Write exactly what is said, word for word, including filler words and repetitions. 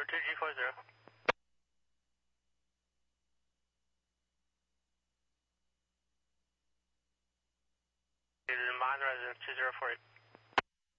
two G four zero. Mon residence two zero four eight.